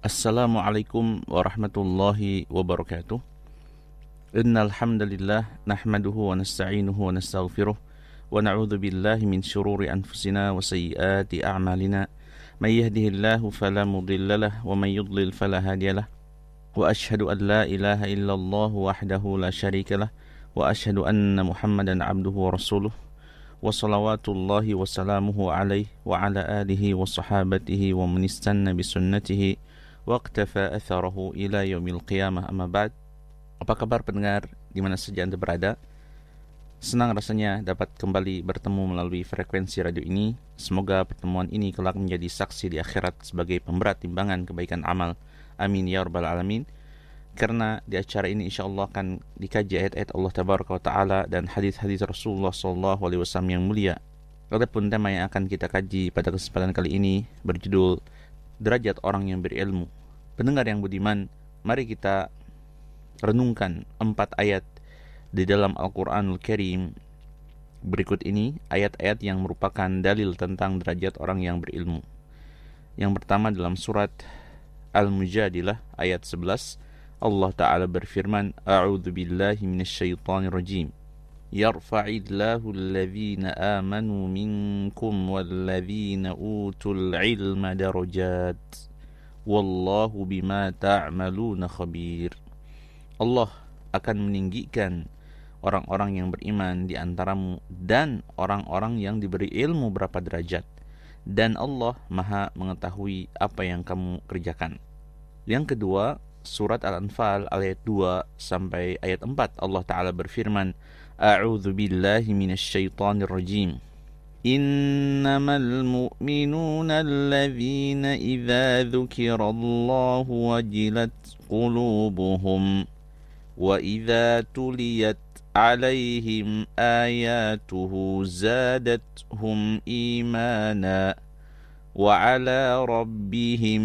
Assalamualaikum warahmatullahi wabarakatuh. Innal hamdalillah nahmaduhu wa nasta'inuhu wa nastaghfiruh wa na'udzu billahi min shururi anfusina wa sayyiati a'malina. May yahdihillahu fala mudhillalah wa may yudlil fala hadiyalah. Wa ashhadu an la ilaha illallah wahdahu la syarikalah wa ashhadu anna Muhammadan 'abduhu wa rasuluh. Wa salawatullahi wa salamuhu alaihi wa ala alihi wa sahabatihi wa man istanna bi sunnatihi waqtafa atharahu ila yaumil qiyamah, amma ba'd. Apa kabar pendengar di mana saja Anda berada? Senang rasanya dapat kembali bertemu melalui frekuensi radio ini. Semoga pertemuan ini kelak menjadi saksi di akhirat sebagai pemberat timbangan kebaikan amal. Amin ya rabbal alamin. Karena di acara ini insyaallah akan dikaji ayat-ayat Allah tabaraka wa taala dan hadis-hadis Rasulullah sallallahu alaihi wasallam yang mulia. Adapun tema yang akan kita kaji pada kesempatan kali ini berjudul derajat orang yang berilmu. Pendengar yang budiman, mari kita renungkan 4 ayat di dalam Al-Quranul Karim. Berikut ini ayat-ayat yang merupakan dalil tentang derajat orang yang berilmu. Yang pertama dalam surat Al-Mujadilah ayat 11, Allah Ta'ala berfirman, A'udzu billahi minasyaitonir rajim. Yarfa'illahu alladhina amanu minkum walladhina utul ilma darajat. Wallahu bima ta'maluna khabir. Allah akan meninggikan orang-orang yang beriman di antaramu dan orang-orang yang diberi ilmu berapa derajat. Dan Allah Maha mengetahui apa yang kamu kerjakan. Yang kedua, surat Al-Anfal ayat 2 sampai ayat 4, Allah Ta'ala berfirman, A'udzu billahi minasyaitonir rajim. Innamal mu'minuna alladzina idza dzukirallahu wajilat qulubuhum wa idza tuliyat alaihim ayatuhu zadatuhum imana wa ala rabbihim